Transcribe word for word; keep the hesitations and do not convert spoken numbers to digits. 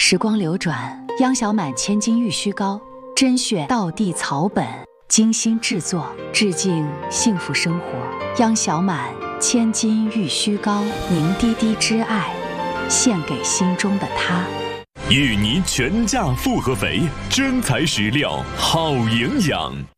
时光流转，央小满千金玉虚高，甄选道地草本，精心制作，致敬幸福生活。央小满千金玉虚高，凝滴滴之爱，献给心中的他。 芋泥全价复合肥，真材实料，好营养。